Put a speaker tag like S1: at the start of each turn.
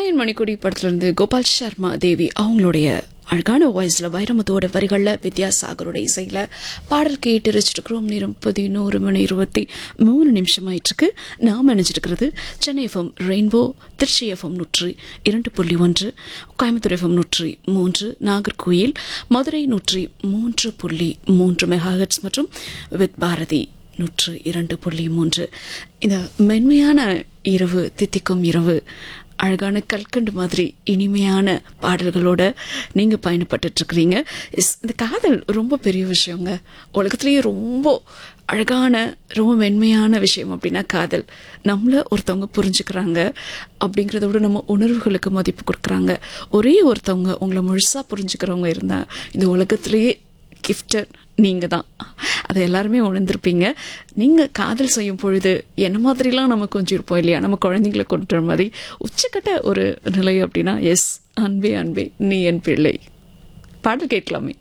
S1: பொன்னியின் மணிக்கொடி படத்திலிருந்து கோபால் சர்மா தேவி அவங்களுடைய அழகான வாய்ஸ்ல வைரமுத்தோட வரிகள்ல வித்யாசாகரோட இசையில பாடல் கேட்டு ரசிச்சிருக்கிறோம். நேரம் 11:23 ஆயிட்டு இருக்கு. நாம் நினைச்சிருக்கிறது Chennai FM rainbow, Trichy FM 102.1, Coimbatore FM 103, Nagercoil, Madurai 103.3 megahertz மற்றும் வித் பாரதி 102.3. இந்த மென்மையான இரவு, தித்திக்கும் இரவு, அழகான கல்கண்டு மாதிரி இனிமையான பாடல்களோட நீங்க பயணப்பட்டு இருக்கிறீங்க. இந்த காதல் ரொம்ப பெரிய விஷயங்க. உலகத்திலேயே ரொம்ப அழகான, ரொம்ப மென்மையான விஷயம் அப்படின்னா காதல். நம்மள ஒருத்தவங்க புரிஞ்சுக்கிறாங்க அப்படிங்கிறத விட நம்ம உணர்வுகளுக்கு மதிப்பு கொடுக்குறாங்க. ஒரே ஒருத்தவங்க உங்களை முழுசா புரிஞ்சுக்கிறவங்க இருந்தா இந்த உலகத்திலேயே கிஃப்டட் நீங்க தான். அதை எல்லாருமே உணர்ந்திருப்பீங்க. நீங்க காதல் செய்யும் பொழுது என்ன மாதிரிலாம் நம்ம கொஞ்சம் இருப்போம் இல்லையா? நம்ம குழந்தைங்களை கொண்டுற மாதிரி உச்சக்கட்ட ஒரு நிலை அப்படின்னா எஸ், அன்பே அன்பே நீ என் பிள்ளை. பாடல் கேட்கலாமே.